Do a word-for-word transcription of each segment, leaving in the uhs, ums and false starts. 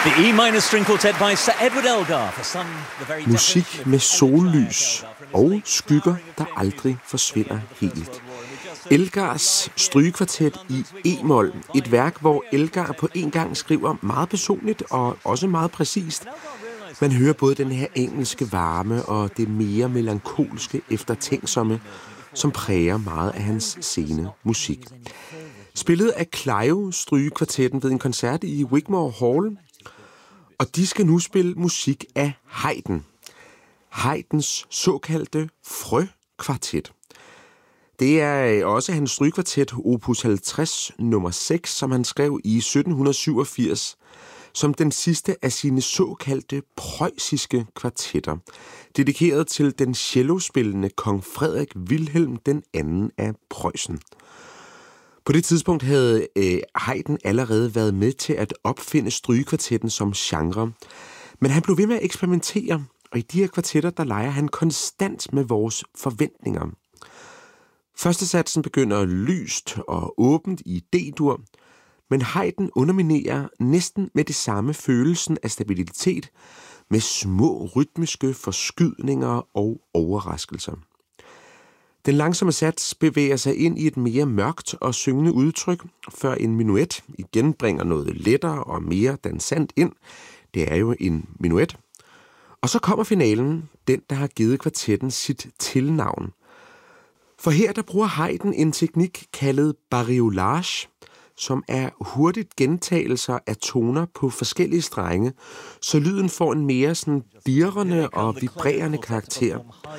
The E-minor string quartet by Sir Edward Elgar for some the very Musik med sollys og skygger, der aldrig forsvinder helt. Elgars strygekvartet i e-mol, et værk, hvor Elgar på en gang skriver meget personligt og også meget præcist. Man hører både den her engelske varme og det mere melankolske eftertænksomme, som præger meget af hans sene musik. Spillet af Clio strygekvartetten ved en koncert i Wigmore Hall, og de skal nu spille musik af Haydn. Haydns såkaldte Frø-kvartet. Det er også hans strygekvartet opus halvtreds nummer seks, som han skrev i sytten syvogfirs, som den sidste af sine såkaldte preussiske kvartetter, dedikeret til den cellospillende kong Frederik Wilhelm den anden af Preussen. På det tidspunkt havde øh, Haydn allerede været med til at opfinde strygekvartetten som genre, men han blev ved med at eksperimentere, og i de her kvartetter, der leger han konstant med vores forventninger. Første satsen begynder lyst og åbent i D-dur, men Haydn underminerer næsten med det samme følelsen af stabilitet med små rytmiske forskydninger og overraskelser. Den langsomme sats bevæger sig ind i et mere mørkt og syngende udtryk, før en menuet igen bringer noget lettere og mere dansant ind. Det er jo en menuet. Og så kommer finalen, den der har givet kvartetten sit tilnavn. For her der bruger Haydn en teknik kaldet bariolage, som er hurtigt gentagelser af toner på forskellige strenge, så lyden får en mere sådan dirrende og vibrerende karakter.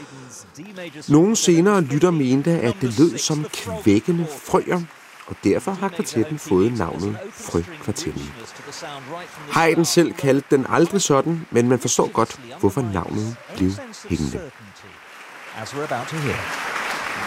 Nogle senere lytter mente, at det lød som kvækkende frøer, og derfor har kvartetten fået navnet Frø-kvartetten. Haydn selv kaldte den aldrig sådan, men man forstår godt, hvorfor navnet blev hængende. As we're about to hear.